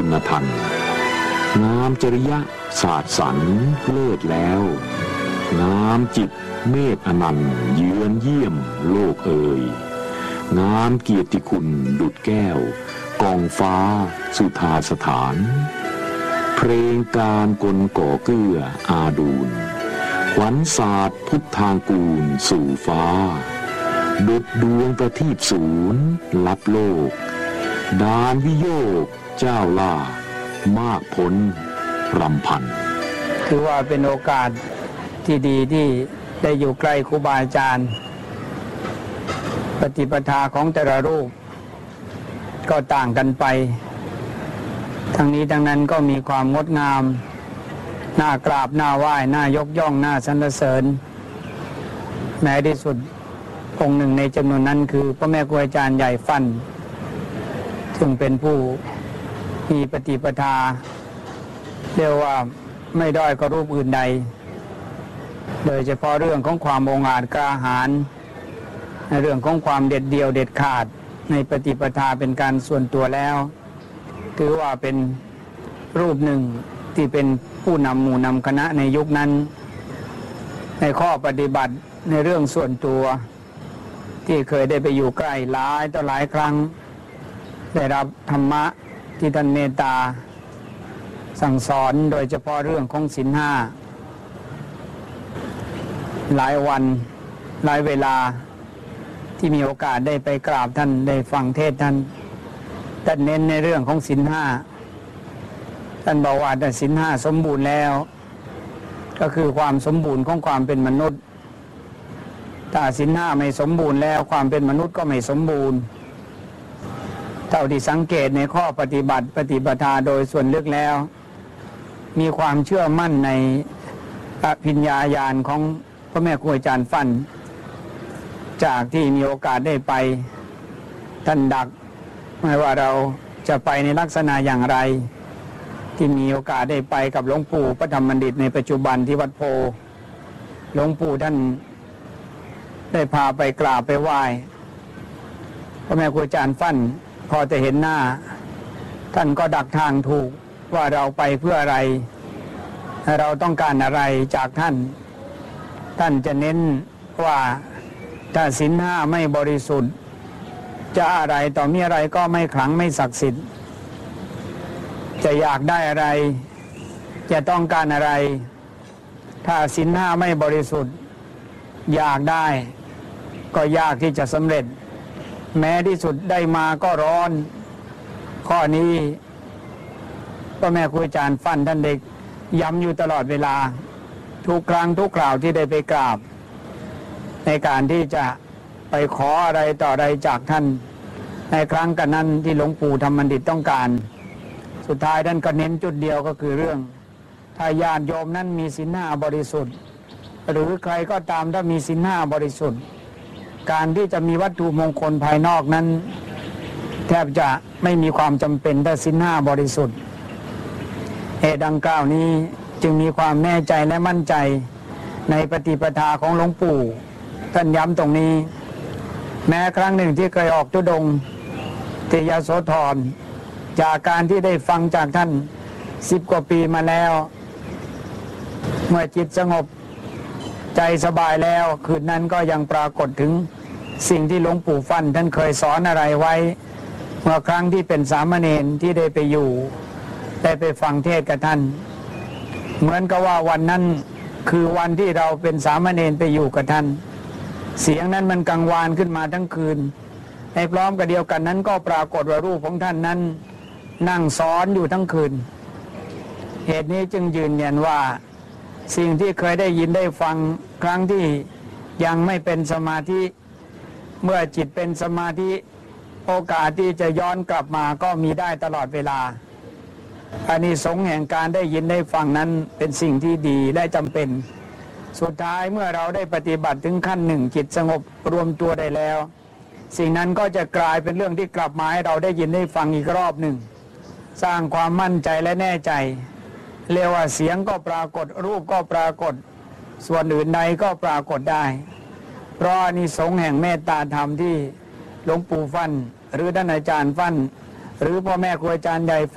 คุณธรรมงามจริยะศาสตร์สรรเลิศแล้วงามจิตเมตอนันต์เยือนเยี่ยมโลกเอ่ยงามเกียรติคุณดุจแก้วกองฟ้าสุธาสถานเพลงการกลก่อเกื้ออาดูลขวัญศาสตร์พุทธางกูลสู่ฟ้าดุจดวงประทีปศูนย์ลับโลกดานวิโยกเจ้าล่ามากพ้นรำพันถือว่าเป็นโอกาสที่ดีที่ได้อยู่ใกล้ครูบาอาจารย์ปฏิปทาของแต่ละรูปก็ต่างกันไปทั้งนี้ทั้งนั้นก็มีความงดงามน่ากราบน่าไหว้น่ายกย่องน่าสรรเสริญแม้ที่สุดองค์หนึ่งในจำนวนนั้นคือพระแม่ครูอาจารย์ใหญ่ฟั่นซึ่งเป็นผู้มีปฏิปทาเรียกว่าไม่ด้อยกว่ารูปอื่นใดโดยเฉพาะเรื่องของความองอาจกล้าหาญในเรื่องของความเด็ดเดี่ยวเด็ดขาดในปฏิปทาเป็นการส่วนตัวแล้วถือว่าเป็นรูปหนึ่งที่เป็นผู้นำหมู่นำคณะในยุคนั้นในข้อปฏิบัติในเรื่องส่วนตัวที่เคยได้ไปอยู่ใกล้หลายต่อหลายครั้งได้รับธรรมะที่ท่านเมตตาสั่งสอนโดยเฉพาะเรื่องของศีลห้าหลายวันหลายเวลาที่มีโอกาสได้ไปกราบท่านได้ฟังเทศน์ท่านเน้นในเรื่องของศีลห้าท่านบอกว่าแต่ศีลห้าสมบูรณ์แล้วก็คือความสมบูรณ์ของความเป็นมนุษย์ถ้าศีลห้าไม่สมบูรณ์แล้วความเป็นมนุษย์ก็ไม่สมบูรณ์เท่าที่สังเกตในข้อปฏิบัติปฏิปทาโดยส่วนลึกแล้วมีความเชื่อมั่นในอภิญญาญาณของพระแม่ครูอาจารย์ฟั่นจากที่มีโอกาสได้ไปท่านดักไม่ว่าเราจะไปในลักษณะอย่างไรที่มีโอกาสได้ไปกับหลวงปู่พระธรรมบัณฑิตในปัจจุบันที่วัดโพหลวงปู่ท่านได้พาไปกราบไปไหว้พระแม่ครูอาจารย์ฟั่นพอจะเห็นหน้าท่านก็ดักทางถูกว่าเราไปเพื่ออะไรเราต้องการอะไรจากท่านจะเน้นว่าถ้าศีลห้าไม่บริสุทธิ์จะอะไรต่อมีอะไรก็ไม่ขลังไม่ศักดิ์สิทธิ์จะอยากได้อะไรจะต้องการอะไรถ้าศีลห้าไม่บริสุทธิ์อยากได้ก็ยากที่จะสำเร็จแม้ที่สุดได้มาก็ร้อนข้อนี้พระแม่ครูอาจารย์ฟั่นท่านเด็กย้ำอยู่ตลอดเวลาทุกครั้งทุกคราวที่ได้ไปกราบในการที่จะไปขออะไรต่ออะไรจากท่านในครั้งกันนั้นที่หลวงปู่ธรรมบัณฑิตต้องการสุดท้ายท่านก็เน้นจุดเดียวก็คือเรื่องถ้าญาติโยมนั้นมีศีลห้าบริสุทธิ์หรือใครก็ตามถ้ามีศีลห้าบริสุทธิ์การที่จะมีวัตถุมงคลภายนอกนั้นแทบจะไม่มีความจำเป็นถ้าศีลห้าบริสุทธิ์เหตุดังกล่าวนี้จึงมีความแน่ใจและมั่นใจในปฏิปทาของหลวงปู่ท่านย้ำตรงนี้แม้ครั้งหนึ่งที่เคยออกธุดงค์ที่ยโสธรจากการที่ได้ฟังจากท่าน10 กว่าปีมาแล้วเมื่อจิตสงบใจสบายแล้วคืนนั้นก็ยังปรากฏถึงสิ่งที่หลวงปู่ฟั่นท่านเคยสอนอะไรไว้เมื่อครั้งที่เป็นสามเณรที่ได้ไปอยู่ได้ไปฟังเทศน์กับท่านเหมือนกับว่าวันนั้นคือวันที่เราเป็นสามเณรไปอยู่กับท่านเสียงนั้นมันกังวานขึ้นมาทั้งคืนในพร้อมกับเดียวกันนั้นก็ปรากฏว่ารูปของท่านนั้นนั่งสอนอยู่ทั้งคืนเหตุนี้จึงยืนยันว่าสิ่งที่เคยได้ยินได้ฟังครั้งที่ยังไม่เป็นสมาธิเมื่อจิตเป็นสมาธิโอกาสที่จะย้อนกลับมาก็มีได้ตลอดเวลาอานิสงส์แห่งการได้ยินได้ฟังนั้นเป็นสิ่งที่ดีและจำเป็นสุดท้ายเมื่อเราได้ปฏิบัติถึงขั้นหนึ่งจิตสงบรวมตัวได้แล้วสิ่งนั้นก็จะกลายเป็นเรื่องที่กลับมาให้เราได้ยินได้ฟังอีกรอบหนึ่งสร้างความมั่นใจและแน่ใจเรียกว่าเสียงก็ปรากฏรูปก็ปรากฏส่วนอื่นใดก็ปรากฏได้เพราะอานิสงส์แห่งเมตตาธรรมที่หลวงปู่ฟั่นหรือท่านอาจารย์ฟั่นหรือพ่อแม่ครูอาจารย์ใหญ่